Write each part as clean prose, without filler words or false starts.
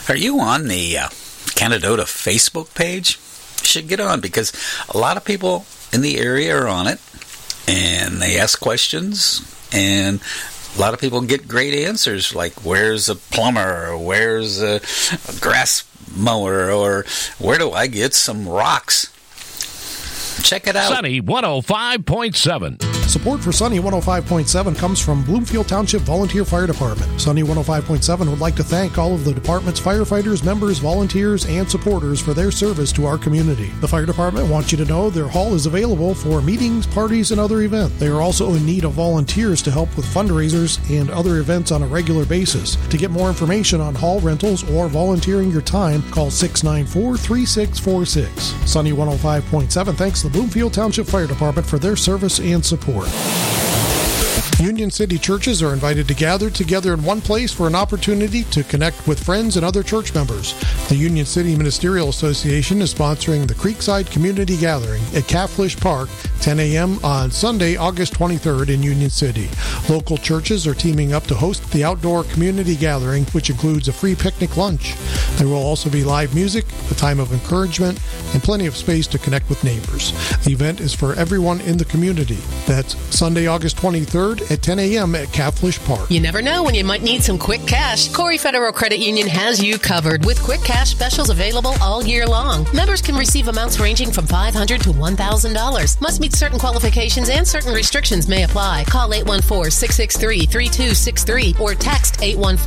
Are you on the Canadota Facebook page? You should get on, because a lot of people in the area are on it, and they ask questions, and a lot of people get great answers, like where's a plumber, or where's a grass mower, or where do I get some rocks? Check it out. Sunny 105.7. Support for Sunny 105.7 comes from Bloomfield Township Volunteer Fire Department. Sunny 105.7 would like to thank all of the department's firefighters, members, volunteers, and supporters for their service to our community. The fire department wants you to know their hall is available for meetings, parties, and other events. They are also in need of volunteers to help with fundraisers and other events on a regular basis. To get more information on hall rentals or volunteering your time, call 694-3646. Sunny 105.7 thanks the Bloomfield Township Fire Department for their service and support. Union City churches are invited to gather together in one place for an opportunity to connect with friends and other church members. The Union City Ministerial Association is sponsoring the Creekside Community Gathering at Catfish Park, 10 a.m. on Sunday, August 23rd in Union City. Local churches are teaming up to host the outdoor community gathering, which includes a free picnic lunch. There will also be live music, a time of encouragement, and plenty of space to connect with neighbors. The event is for everyone in the community. That's Sunday, August 23rd at 10 a.m. at Catfish Park. You never know when you might need some quick cash. Corey Federal Credit Union has you covered with quick cash specials available all year long. Members can receive amounts ranging from $500 to $1,000. Must meet certain qualifications and certain restrictions may apply. Call 814-663-3263 or text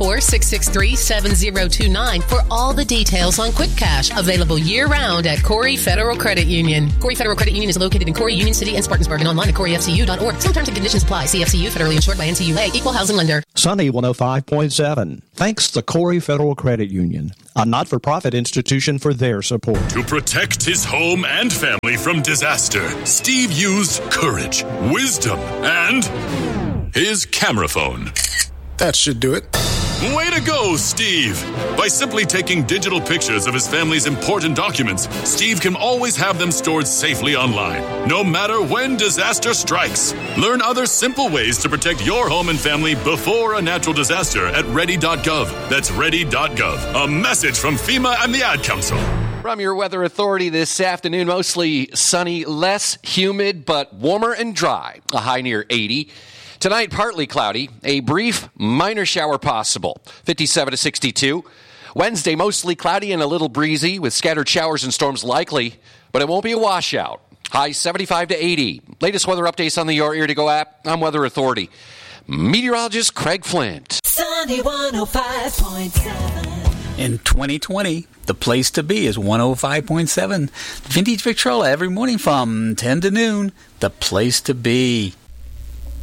814-663-7029 for all the details on quick cash. Available year-round at Corey Federal Credit Union. Corey Federal Credit Union is located in Corey, Union City, and Spartansburg, and online at CoreyFCU.org. Some terms and conditions apply. CFCU, federally insured by NCUA, equal housing lender. Sunny 105.7. Thanks to Corey Federal Credit Union, a not-for-profit institution, for their support. To protect his home and family from disaster, Steve used courage, wisdom, and his camera phone. That should do it. Way to go, Steve! By simply taking digital pictures of his family's important documents, Steve can always have them stored safely online, no matter when disaster strikes. Learn other simple ways to protect your home and family before a natural disaster at ready.gov. That's ready.gov. A message from FEMA and the Ad Council. From your weather authority this afternoon, mostly sunny, less humid, but warmer and dry. A high near 80. Tonight, partly cloudy, a brief minor shower possible, 57 to 62. Wednesday, mostly cloudy and a little breezy with scattered showers and storms likely, but it won't be a washout. High 75 to 80. Latest weather updates on the Your Ear to Go app. I'm Weather Authority meteorologist Craig Flint. Sunny 105.7. In 2020, the place to be is 105.7. Vintage Victrola every morning from 10 to noon. The place to be.